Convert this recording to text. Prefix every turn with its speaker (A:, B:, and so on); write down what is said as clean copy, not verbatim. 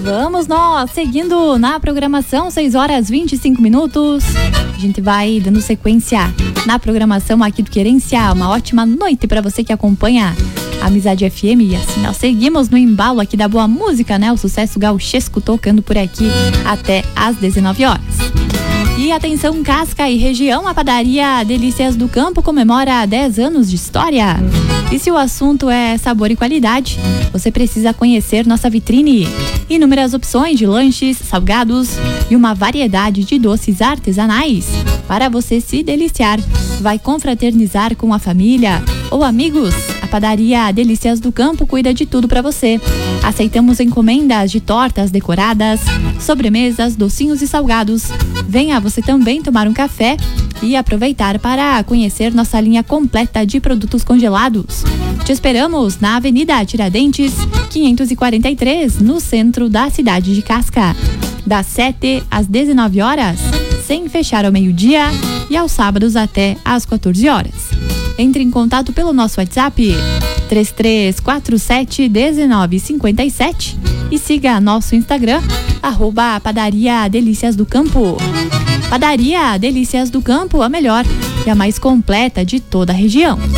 A: Vamos nós, seguindo na programação, 6h25. A gente vai dando sequência na programação aqui do Querência. Uma ótima noite para você que acompanha a Amizade FM. E assim, nós seguimos no embalo aqui da boa música, né? O sucesso gauchesco tocando por aqui até às 19h. E atenção, Casca e região, a padaria Delícias do Campo comemora 10 anos de história. E se o assunto é sabor e qualidade, você precisa conhecer nossa vitrine. Inúmeras opções de lanches, salgados e uma variedade de doces artesanais para você se deliciar. Vai confraternizar com a família ou amigos? A padaria Delícias do Campo cuida de tudo para você. Aceitamos encomendas de tortas decoradas, sobremesas, docinhos e salgados. Venha você também tomar um café e aproveitar para conhecer nossa linha completa de produtos congelados. Te esperamos na Avenida Tiradentes, 543, no centro da cidade de Casca. Das 7 às 19h, sem fechar ao meio-dia, e aos sábados até às 14h. Entre em contato pelo nosso WhatsApp 33471957 e siga nosso Instagram, @Padaria Delícias do Campo. Padaria Delícias do Campo, a melhor e a mais completa de toda a região.